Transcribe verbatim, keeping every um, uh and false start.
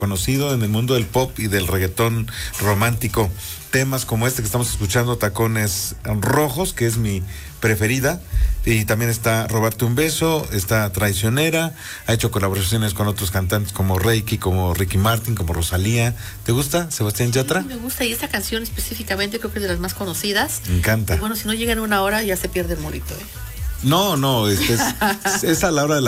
conocido en el mundo del pop y del reggaetón romántico. Temas como este que estamos escuchando, Tacones Rojos, que es mi preferida. Y también está Robarte un beso, está Traicionera, ha hecho colaboraciones con otros cantantes como Reiki, como Ricky Martin, como Rosalía. ¿Te gusta, Sebastián Yatra? Sí, me gusta, y esta canción específicamente creo que es de las más conocidas. Me encanta. Y bueno, si no llega en una hora ya se pierde el morito, ¿eh? No, no, este es, es a la hora de la